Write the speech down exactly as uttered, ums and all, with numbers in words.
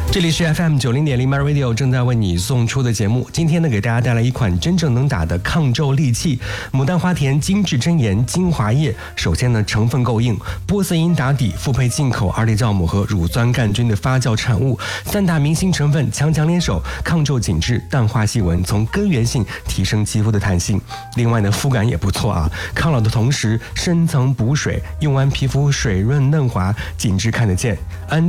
这里是 F M 九零点零 My Radio 正在为你送出的节目。今天呢，给大家带来一款真正能打的抗皱利器——牡丹花田精致真颜精华液。首先呢，成分够硬，玻色因打底，复配进口二裂酵母和乳酸杆菌的发酵产物，三大明星成分强强联手，抗皱紧致，淡化细纹，从根源性提升肌肤的弹性。另外呢，肤感也不错啊，抗老的同时深层补水，用完皮肤水润嫩滑，紧致看得见。安